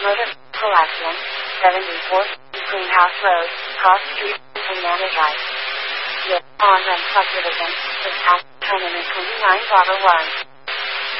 Motor Vehicle Accident, 74, Greenhouse Road, Cross Street, Indiana Drive. Yale, on-run subdivision, is past turn in 29 Bravo 1.